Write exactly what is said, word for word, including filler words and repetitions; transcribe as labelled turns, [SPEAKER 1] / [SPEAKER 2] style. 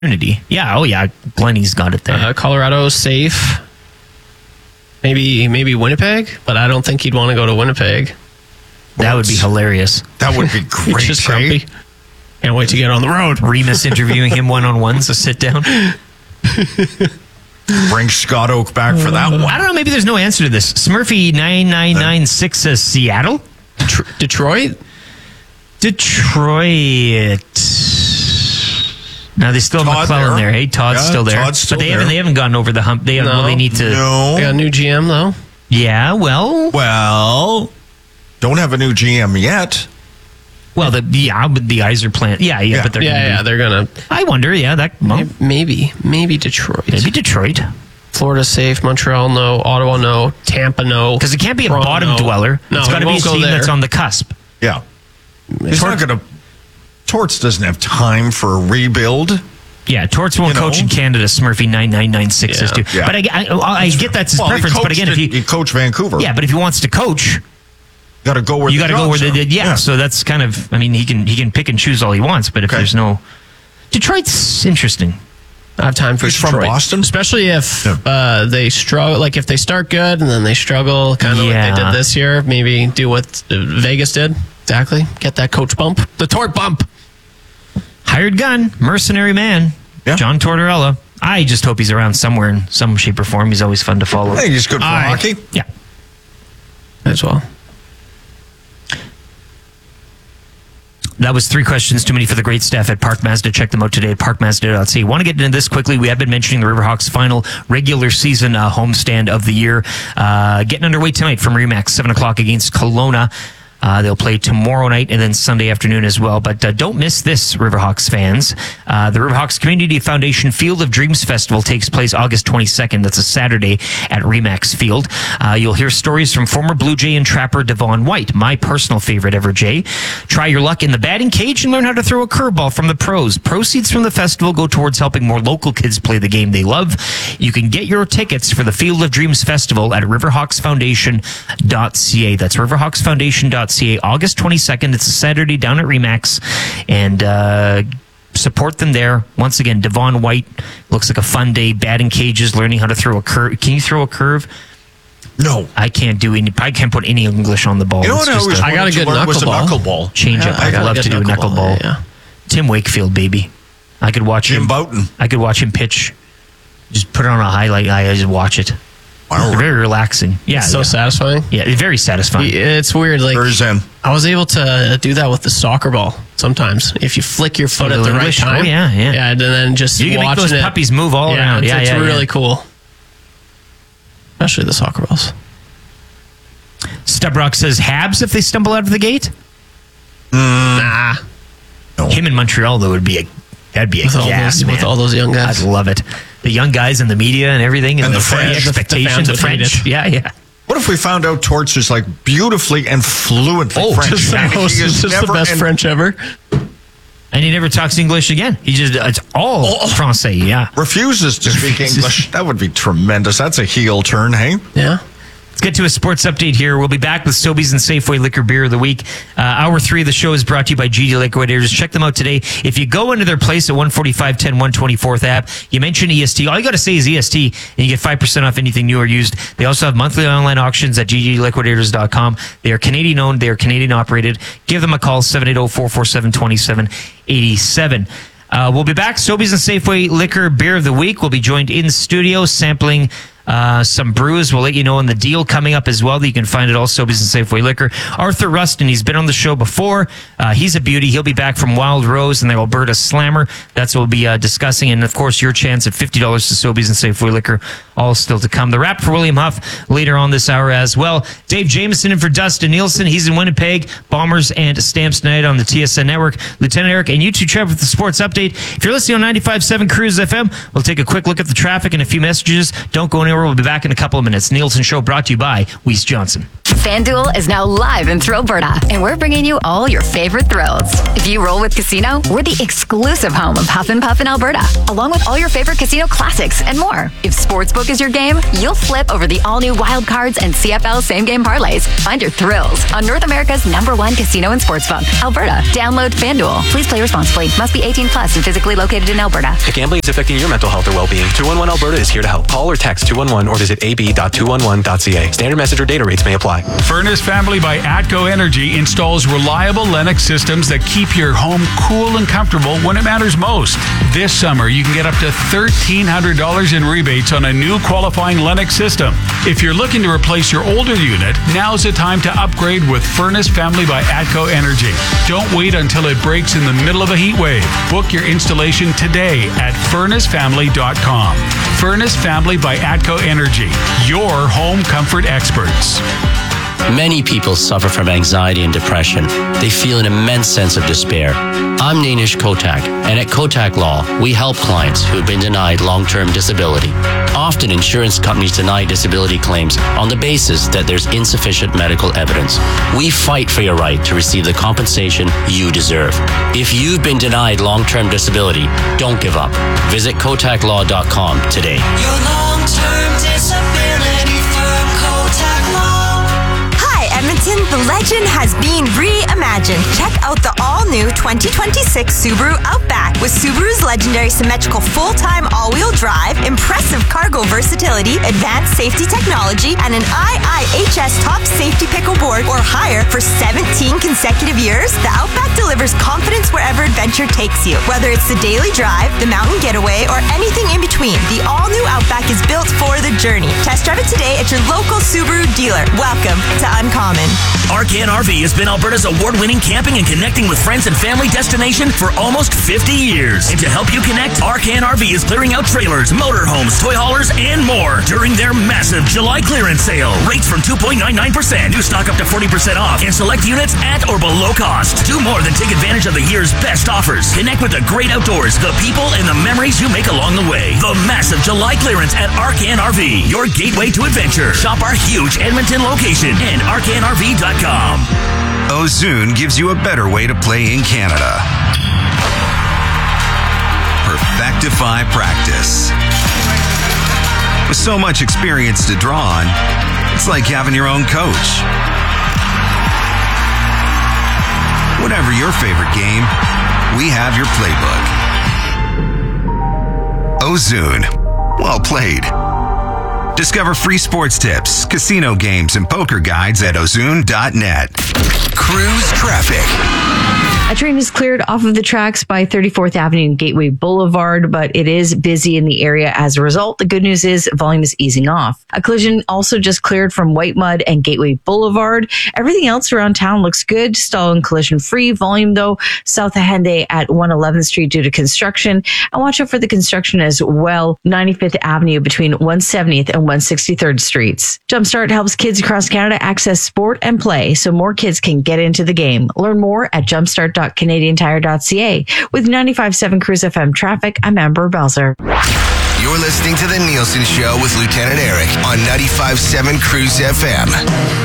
[SPEAKER 1] opportunity. Yeah, oh yeah, Glennie's got it there.
[SPEAKER 2] Uh, Colorado safe. Maybe maybe Winnipeg, but I don't think he'd want to go to Winnipeg.
[SPEAKER 1] That would be hilarious.
[SPEAKER 3] That would be great.
[SPEAKER 2] He's just
[SPEAKER 3] eh?
[SPEAKER 2] grumpy. Can't wait to get on the road.
[SPEAKER 1] Remus interviewing him one-on-one, so sit down.
[SPEAKER 3] Bring Scott Oak back for that one.
[SPEAKER 1] I don't know, maybe there's no answer to this. Smurfy nine nine nine six says Seattle?
[SPEAKER 2] Tr- Detroit?
[SPEAKER 1] Detroit. No, they still have
[SPEAKER 3] Todd
[SPEAKER 1] McClellan
[SPEAKER 3] there.
[SPEAKER 1] there. Hey, Todd's
[SPEAKER 3] Yeah,
[SPEAKER 1] still there.
[SPEAKER 3] Todd's still
[SPEAKER 1] but they
[SPEAKER 3] there.
[SPEAKER 1] haven't they haven't gotten over the hump. They have,
[SPEAKER 2] No.
[SPEAKER 1] well, they need to.
[SPEAKER 3] No.
[SPEAKER 2] They got a new G M, though.
[SPEAKER 1] Yeah, well,
[SPEAKER 3] Well, don't have a new G M yet.
[SPEAKER 1] well, the yeah, but the eyes are plant. Yeah, yeah,
[SPEAKER 3] Yeah.
[SPEAKER 1] but they're
[SPEAKER 2] Yeah,
[SPEAKER 1] gonna
[SPEAKER 2] yeah,
[SPEAKER 1] be-
[SPEAKER 2] they're going to.
[SPEAKER 1] I wonder. Yeah, that well,
[SPEAKER 2] Maybe. Maybe Detroit.
[SPEAKER 1] maybe Detroit,
[SPEAKER 2] Florida safe. Montreal, no. Ottawa, no. Tampa, no.
[SPEAKER 1] because it can't be a
[SPEAKER 2] Toronto,
[SPEAKER 1] bottom
[SPEAKER 2] no.
[SPEAKER 1] dweller.
[SPEAKER 2] No,
[SPEAKER 1] It's got to
[SPEAKER 2] it
[SPEAKER 1] be a
[SPEAKER 2] won't go
[SPEAKER 1] team
[SPEAKER 2] there.
[SPEAKER 1] that's on the cusp.
[SPEAKER 3] Yeah. He's not going to. Torts doesn't have time for a rebuild.
[SPEAKER 1] Yeah, Torts won't
[SPEAKER 3] You know?
[SPEAKER 1] coach in Canada. Smurfy nine nine nine six is
[SPEAKER 2] Yeah.
[SPEAKER 1] too.
[SPEAKER 3] Yeah.
[SPEAKER 1] But I, I, I get that's his
[SPEAKER 3] Well, he
[SPEAKER 1] preference. But
[SPEAKER 3] coached
[SPEAKER 1] again, if
[SPEAKER 3] it-
[SPEAKER 1] he
[SPEAKER 3] he coached Vancouver,
[SPEAKER 1] yeah, but if he wants to coach,
[SPEAKER 3] got to go where
[SPEAKER 1] you
[SPEAKER 3] the
[SPEAKER 1] got to go where
[SPEAKER 3] jobs
[SPEAKER 1] they
[SPEAKER 3] are.
[SPEAKER 1] did. Yeah, so that's kind of. I mean, he can he can pick and choose all he wants. But if
[SPEAKER 3] Okay.
[SPEAKER 1] there's no, Detroit's interesting.
[SPEAKER 2] I have time for
[SPEAKER 3] He's from
[SPEAKER 2] Detroit.
[SPEAKER 3] Boston?
[SPEAKER 2] Especially if
[SPEAKER 3] Yeah.
[SPEAKER 2] uh, they struggle, like if they start good and then they struggle, kind of
[SPEAKER 1] Yeah.
[SPEAKER 2] like they did this year. Maybe do what uh, Vegas did. Exactly. Get that coach bump, the Tort bump.
[SPEAKER 1] Hired gun, mercenary man,
[SPEAKER 3] Yeah.
[SPEAKER 1] John Tortorella. I just hope he's around somewhere in some shape or form. He's always fun to follow.
[SPEAKER 3] Hey, he's good for
[SPEAKER 2] Aye.
[SPEAKER 3] hockey.
[SPEAKER 1] Yeah.
[SPEAKER 2] As well.
[SPEAKER 1] That was three questions too many for the great staff at Park Mazda. Check them out today at park mazda dot c a. Want to get into this quickly? We have been mentioning the Riverhawks' final regular season uh, homestand of the year. Uh, getting underway tonight from Remax, seven o'clock against Kelowna. Uh, they'll play tomorrow night and then Sunday afternoon as well. But uh, don't miss this, Riverhawks fans. Uh, the Riverhawks Community Foundation Field of Dreams Festival takes place August twenty-second. That's a Saturday at Remax Field. Uh, you'll hear stories from former Blue Jay and trapper Devon White, my personal favorite ever, Jay. Try your luck in the batting cage and learn how to throw a curveball from the pros. Proceeds from the festival go towards helping more local kids play the game they love. You can get your tickets for the Field of Dreams Festival at riverhawks foundation dot c a. That's riverhawks foundation dot c a. August twenty-second. It's a Saturday down at Remax. And uh, support them there. Once again, Devon White looks like a fun day. Batting cages, learning how to throw a curve. Can you throw a curve?
[SPEAKER 3] No.
[SPEAKER 1] I can't do any. I can't put any English on the ball.
[SPEAKER 3] You know
[SPEAKER 1] It's
[SPEAKER 3] what I
[SPEAKER 1] just
[SPEAKER 3] always
[SPEAKER 1] a
[SPEAKER 2] I got a
[SPEAKER 3] wanted to
[SPEAKER 2] good
[SPEAKER 3] learn was a
[SPEAKER 2] knuckleball.
[SPEAKER 3] knuckleball.
[SPEAKER 1] change up.
[SPEAKER 2] Yeah, I
[SPEAKER 1] I'd
[SPEAKER 2] got a
[SPEAKER 1] love
[SPEAKER 2] good
[SPEAKER 1] to do a
[SPEAKER 2] knuckleball,
[SPEAKER 1] knuckleball.
[SPEAKER 2] yeah.
[SPEAKER 1] Tim Wakefield, baby. I could watch
[SPEAKER 3] Jim
[SPEAKER 1] him.
[SPEAKER 3] Boughton.
[SPEAKER 1] I could watch him pitch. Just put it on a highlight. I just watch it.
[SPEAKER 3] Wow.
[SPEAKER 1] Very relaxing. Yeah,
[SPEAKER 2] So
[SPEAKER 1] yeah.
[SPEAKER 2] satisfying.
[SPEAKER 1] yeah, very satisfying.
[SPEAKER 2] It's weird. Like
[SPEAKER 3] There's Zen.
[SPEAKER 2] I was able to do that with the soccer ball sometimes. If you flick your foot
[SPEAKER 1] Oh,
[SPEAKER 2] at
[SPEAKER 1] the
[SPEAKER 2] the right
[SPEAKER 1] English-
[SPEAKER 2] time.
[SPEAKER 1] oh, yeah, yeah.
[SPEAKER 2] Yeah, and then just
[SPEAKER 1] You can make
[SPEAKER 2] watching
[SPEAKER 1] those
[SPEAKER 2] it.
[SPEAKER 1] puppies move all
[SPEAKER 2] yeah,
[SPEAKER 1] around.
[SPEAKER 2] It's,
[SPEAKER 1] Yeah,
[SPEAKER 2] it's
[SPEAKER 1] yeah,
[SPEAKER 2] really
[SPEAKER 1] yeah.
[SPEAKER 2] cool. Especially the soccer balls.
[SPEAKER 1] Stubrock says Habs if they stumble out of the gate.
[SPEAKER 2] Nah.
[SPEAKER 1] Him in Montreal though would be a that'd be a
[SPEAKER 2] With all,
[SPEAKER 1] gas,
[SPEAKER 2] those,
[SPEAKER 1] man.
[SPEAKER 2] with all those young
[SPEAKER 1] I'd
[SPEAKER 2] guys.
[SPEAKER 1] love it. The young guys and the media and everything, and,
[SPEAKER 3] And
[SPEAKER 1] the,
[SPEAKER 3] the French.
[SPEAKER 1] the
[SPEAKER 3] The- the
[SPEAKER 1] expectations,
[SPEAKER 2] fans
[SPEAKER 1] the
[SPEAKER 2] would
[SPEAKER 1] French.
[SPEAKER 2] hate it.
[SPEAKER 1] Yeah, yeah.
[SPEAKER 3] What if we found out Torts is like beautifully and fluently
[SPEAKER 1] Oh,
[SPEAKER 3] French?
[SPEAKER 2] Just, the,
[SPEAKER 3] I mean,
[SPEAKER 2] most,
[SPEAKER 3] he is
[SPEAKER 2] just the
[SPEAKER 3] never
[SPEAKER 2] best
[SPEAKER 3] in-
[SPEAKER 2] French ever.
[SPEAKER 1] And he never talks English again. He just it's all
[SPEAKER 3] Oh.
[SPEAKER 1] Francais. Yeah.
[SPEAKER 3] Refuses to speak English. That would be tremendous. That's a heel turn, hey?
[SPEAKER 2] Yeah.
[SPEAKER 1] Let's get to a sports update here. We'll be back with Sobeys and Safeway Liquor Beer of the Week. Uh, hour three of the show is brought to you by G D Liquidators. Check them out today. If you go into their place at one forty-five ten one twenty-fourth Ave, you mention E S T. All you got to say is E S T, and you get five percent off anything new or used. They also have monthly online auctions at g g liquidators dot com. They are Canadian owned. They are Canadian operated. Give them a call, seven eight zero, four four seven, two seven eight seven. Uh, we'll be back. Sobeys and Safeway Liquor Beer of the Week. We'll be joined in studio sampling uh, some brews. We'll let you know on the deal coming up as well that you can find it all Sobeys and Safeway Liquor. Arthur Rustin, he's been on the show before. Uh, he's a beauty. He'll be back from Wild Rose and their Alberta Slammer. That's what we'll be uh, discussing. And of course, your chance at fifty dollars to Sobeys and Safeway Liquor, all still to come. The wrap for William Huff later on this hour as well. Dave Jameson in for Dustin Nielsen. He's in Winnipeg. Bombers and Stamps Night on the T S N Network. Lieutenant Eric and you two, Trevor, with the sports update. If you're listening on ninety-five point seven Cruise F M, we'll take a quick look at the traffic and a few messages. Don't go anywhere. We'll be back in a couple of minutes. Nielsen Show brought to you by Weiss Johnson.
[SPEAKER 4] FanDuel is now live in Thrillberta, and we're bringing you all your favorite thrills. If you roll with Casino, we're the exclusive home of Huff and Puff in Alberta, along with all your favorite casino classics and more. If Sportsbook is your game, you'll flip over the all-new Wild Cards and C F L same-game parlays. Find your thrills on North America's number one casino and sportsbook, Alberta. Download FanDuel. Please play responsibly. Must be eighteen plus and physically located in Alberta.
[SPEAKER 5] If gambling is affecting your mental health or well-being, two one one Alberta is here to help. Call or text two one one or visit a b dot two one one dot c a. Standard message or data rates may apply.
[SPEAKER 6] Furnace Family by ATCO Energy installs reliable Lennox systems that keep your home cool and comfortable when it matters most. This summer, you can get up to thirteen hundred dollars in rebates on a new qualifying Lennox system. If you're looking to replace your older unit, now's the time to upgrade with Furnace Family by ATCO Energy. Don't wait until it breaks in the middle of a heat wave. Book your installation today at furnace family dot com. Furnace Family by ATCO Energy, your home comfort experts.
[SPEAKER 7] Many people suffer from anxiety and depression. They feel an immense sense of despair. I'm Nainish Kotak, and at Kotak Law, we help clients who have been denied long-term disability. Often, insurance companies deny disability claims on the basis that there's insufficient medical evidence. We fight for your right to receive the compensation you deserve. If you've been denied long-term disability, don't give up. Visit kotak law dot com today.
[SPEAKER 8] Your long-term disability firm, Kotak Law. Edmonton, the legend has been reimagined. Check out the all-new twenty twenty-six Subaru Outback with Subaru's legendary symmetrical full-time all-wheel drive, impressive cargo versatility, advanced safety technology, and an I I H S top safety pickle board or higher for seventeen consecutive years. The Outback delivers confidence wherever adventure takes you. Whether it's the daily drive, the mountain getaway, or anything in between, the all-new Outback is built for the journey. Test drive it today at your local Subaru dealer. Welcome to Uncommon.
[SPEAKER 9] Arcan R V has been Alberta's award-winning camping and connecting with friends and family destination for almost fifty years. And to help you connect, Arcan R V is clearing out trailers, motorhomes, toy haulers, and more during their massive July clearance sale. Rates from two point nine nine percent. New stock up to forty percent off. And select units at or below cost. Do more than take advantage of the year's best offers. Connect with the great outdoors, the people, and the memories you make along the way. The massive July clearance at Arcan R V. Your gateway to adventure. Shop our huge Edmonton location and arcan r v dot com.
[SPEAKER 10] Ozune gives you a better way to play in Canada. Perfectify practice. With so much experience to draw on, it's like having your own coach. Whatever your favorite game, we have your playbook. Ozune. Well played. Discover free sports tips, casino games, and poker guides at ozune dot net. Cruise traffic.
[SPEAKER 11] A train is cleared off of the tracks by thirty-fourth Avenue and Gateway Boulevard, but it is busy in the area as a result. The good news is volume is easing off. A collision also just cleared from White Mud and Gateway Boulevard. Everything else around town looks good. Stall and collision free. Volume, though, south of Henday at one eleventh Street due to construction. And watch out for the construction as well. ninety-fifth Avenue between one seventieth and one sixty-third Streets. Jumpstart helps kids across Canada access sport and play so more kids can get into the game. Learn more at jumpstart dot canadian tire dot c a. With ninety-five point seven Cruise F M traffic, I'm Amber Belzer.
[SPEAKER 10] You're listening to The Nielsen Show with Lieutenant Eric on ninety-five point seven Cruise F M.